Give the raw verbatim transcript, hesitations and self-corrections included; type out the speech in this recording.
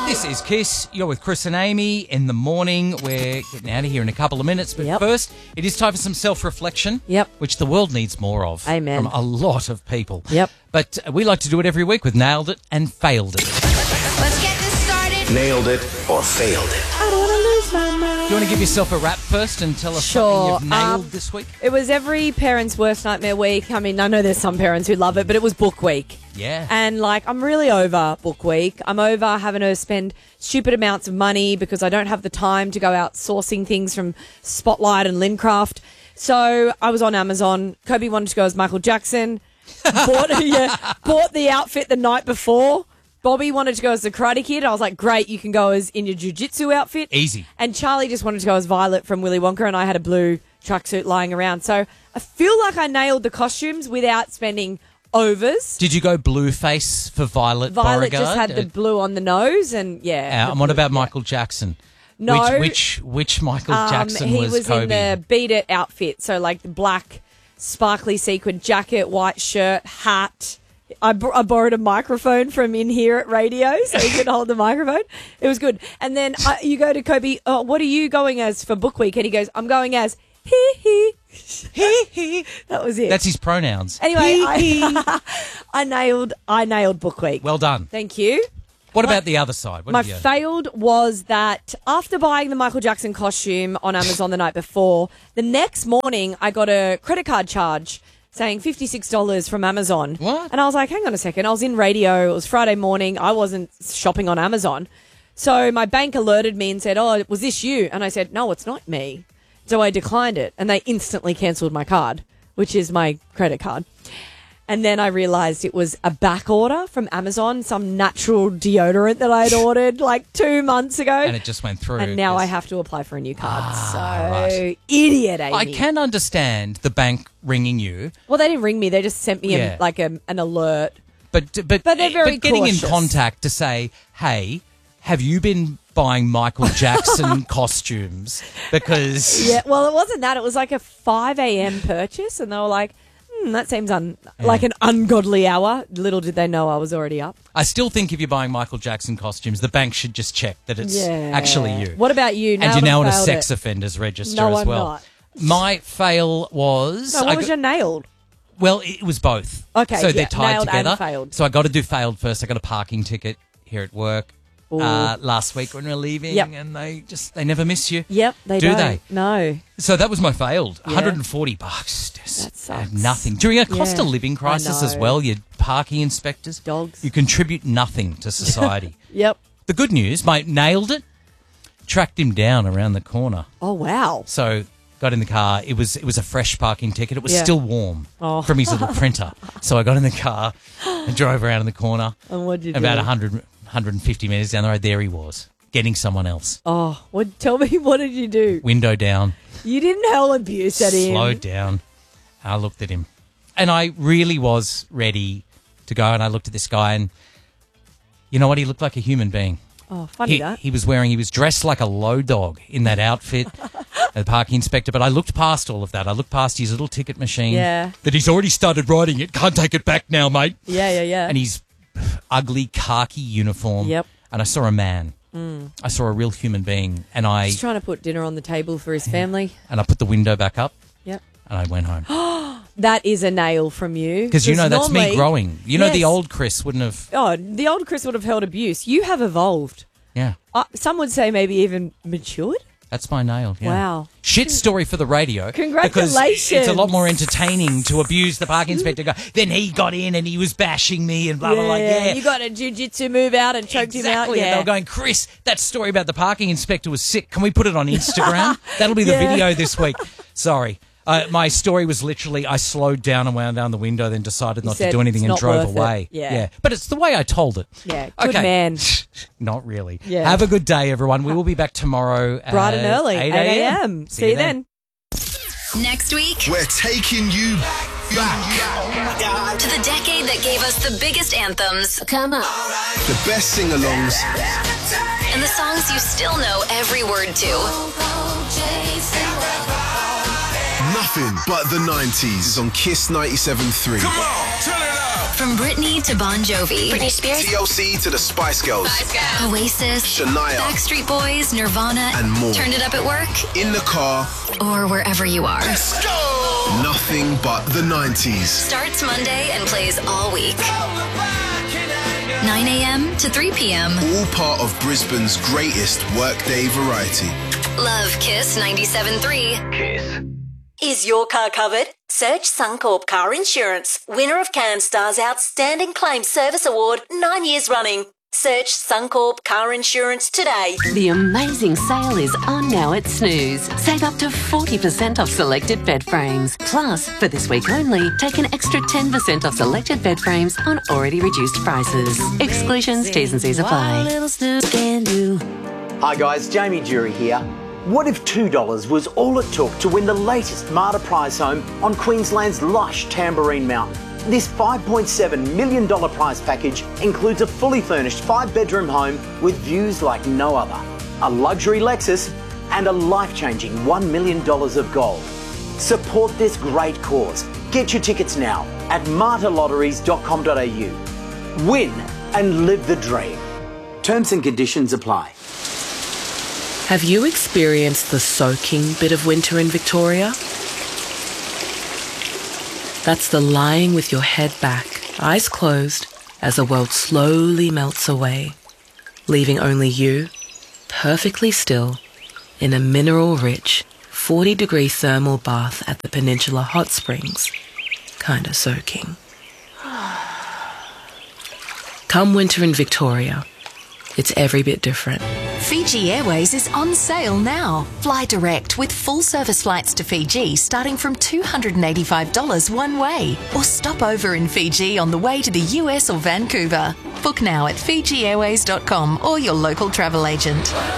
This is Kiss. You're with Chris and Amy in the morning. We're getting out of here in a couple of minutes. But Yep. first, it is time for some self-reflection, Yep. which the world needs more of. Amen. From a lot of people. Yep. But uh, we like to do it every week with Nailed It and Failed It. Let's get this started. Nailed it or failed it. I don't want to lose my mind. Do you want to give yourself a rap first and tell us Sure. something you've nailed Um, this week? It was every parent's worst nightmare week. I mean, I know there's some parents who love it, but it was book week. Yeah. And, like, I'm really over book week. I'm over having to spend stupid amounts of money because I don't have the time to go out sourcing things from Spotlight and Lincraft. So I was on Amazon. Kobe wanted to go as Michael Jackson. bought, yeah, bought the outfit the night before. Bobby wanted to go as the Karate Kid. I was like, great, you can go as in your jiu-jitsu outfit. Easy. And Charlie just wanted to go as Violet from Willy Wonka, and I had a blue tracksuit lying around. So I feel like I nailed the costumes without spending overs. Did you go blue face for Violet Violet Beauregard? just had the blue on the nose, and yeah. Uh, the and what blue- about yeah. Michael Jackson? No. Which which, which Michael Um, Jackson he was, was Kobe? in the Beat It outfit, so like the black sparkly sequin jacket, white shirt, hat. I, br- I borrowed a microphone from in here at radio so he could hold the microphone. It was good. And then uh, you go to Kobe, oh, what are you going as for book week? And he goes, I'm going as he he. He, he. That was it. That's his pronouns. Anyway, He, he. I, I nailed I nailed book week. Well done. Thank you. What about the other side? What My have you- failed was that after buying the Michael Jackson costume on Amazon the night before, the next morning I got a credit card charge saying fifty-six dollars from Amazon. What? And I was like, hang on a second. I was in radio. It was Friday morning. I wasn't shopping on Amazon. So my bank alerted me and said, oh, was this you? And I said, no, it's not me. So I declined it. And they instantly cancelled my card, which is my credit card. And then I realised it was a back order from Amazon, some natural deodorant that I had ordered like two months ago. And it just went through. And now 'cause- I have to apply for a new card. Ah, so, right. idiot, Amy. I can understand the bank ringing you, Well, they didn't ring me. They just sent me Yeah. a, like a, an alert. but but, But they're very getting cautious. in contact to say, hey, have you been buying Michael Jackson costumes? Because Yeah, well, it wasn't that. It was like a five a.m. purchase. And they were like, hmm, that seems un- like an ungodly hour. Little did they know I was already up. I still think if you're buying Michael Jackson costumes, the bank should just check that it's Yeah. actually you. What about you? and Nailed you're now or on a failed sex it? offenders register No, as I'm well. not. My fail was No, I what was got- your nailed? well, it was both. Okay, so yeah, they're tied nailed and together. failed. So I got to do failed first. I got a parking ticket here at work uh, last week when we were leaving, Yep. and they just they never miss you. Yep, they Do don't. they? No. So that was my failed. Yeah. one hundred forty bucks. Just That sucks. nothing. During a cost Yeah, of living crisis I as know. well, your parking inspectors. Dogs. You contribute nothing to society. Yep. The good news, mate, nailed it. Tracked him down around the corner. Oh, wow. So got in the car. It was it was a fresh parking ticket. It was Yeah. still warm Oh. from his little printer. So I got in the car and drove around in the corner. And what'd you About do? one hundred, one hundred fifty metres down the road, there he was, getting someone else. Oh, what? Tell me, what did you do? Window down, You didn't hell abuse at him. slowed down. I looked at him. And I really was ready to go. And I looked at this guy and you know what? He looked like a human being. Oh, funny He, that. he was wearing, he was dressed like a low dog in that outfit, the parking inspector. But I looked past all of that. I looked past his little ticket machine. Yeah. That he's already started writing it. Can't take it back now, mate. Yeah, yeah, yeah. And his ugly khaki uniform. Yep. And I saw a man. Mm. I saw a real human being. And I He's trying to put dinner on the table for his family. and I put the window back up Yep. and I went home. That is a nail from you. Because you know that's me normally- growing. You know the Yes. old Chris wouldn't have. Oh, the old Chris would have held abuse. You have evolved. Yeah. Uh, some would say maybe even matured. That's my nail. Yeah. Wow. Shit story for the radio. Congratulations. Because it's a lot more entertaining to abuse the parking inspector. Go, then he got in and he was bashing me and blah, blah, blah. Yeah. You got a jiu-jitsu move out and choked him out. Exactly. And Yeah. they were going, Chris, that story about the parking inspector was sick. Can we put it on Instagram? That'll be the Yeah. video this week. Sorry. Uh, my story was literally I slowed down and wound down the window, then decided You not said, to do anything "It's and not drove worth it." away. Yeah. But it's the way I told it. Yeah, good okay. man. Not really. Yeah. Have a good day, everyone. We will be back tomorrow at Bright and early, eight eight a.m. See you then. Next week, We're taking you back. to the decade that gave us the biggest anthems. Come on. The best sing-alongs. And the songs you still know every word to. Nothing but the nineties on Kiss ninety-seven point three. Come on, turn it up. From Britney to Bon Jovi, Britney Spears, T L C to the Spice Girls, Oasis, Shania, Backstreet Boys, Nirvana, and more. Turn it up at work In the car, or wherever you are. let's go! Nothing but the nineties. Starts Monday and plays all week. nine a.m. to three p.m. All part of Brisbane's greatest workday variety. Love Kiss ninety-seven point three. Kiss. Is your car covered? Search Suncorp Car Insurance, winner of CanStar's Outstanding Claim Service Award nine years running. Search Suncorp Car Insurance today. The amazing sale is on now at Snooze. Save up to forty percent off selected bed frames. Plus, for this week only, take an extra ten percent off selected bed frames on already reduced prices. Exclusions, T's and C's apply. Hi guys, Jamie Jury here. What if two dollars was all it took to win the latest Marta prize home on Queensland's lush Tambourine Mountain? This five point seven million dollars prize package includes a fully furnished five-bedroom home with views like no other, a luxury Lexus, and a life-changing one million dollars of gold. Support this great cause. Get your tickets now at marta lotteries dot com dot a u. Win and live the dream. Terms and conditions apply. Have you experienced the soaking bit of winter in Victoria? That's the lying with your head back, eyes closed, as the world slowly melts away, leaving only you, perfectly still, in a mineral-rich, forty-degree thermal bath at the Peninsula Hot Springs, kinda soaking. Come winter in Victoria, it's every bit different. Fiji Airways is on sale now. Fly direct with full service flights to Fiji starting from two hundred eighty-five dollars one way. Or stop over in Fiji on the way to the U S or Vancouver. Book now at fiji airways dot com or your local travel agent.